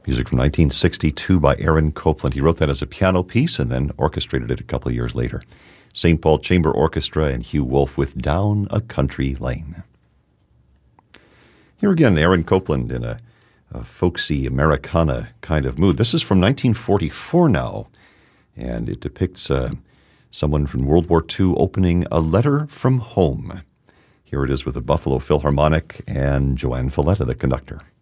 Music from 1962 by Aaron Copland. He wrote that as a piano piece and then orchestrated it a couple of years later. St. Paul Chamber Orchestra and Hugh Wolf with Down a Country Lane. Here again, Aaron Copland in a folksy Americana kind of mood. This is from 1944 now, and it depicts someone from World War II opening a letter from home. Here it is with the Buffalo Philharmonic and Joanne Falletta, the conductor.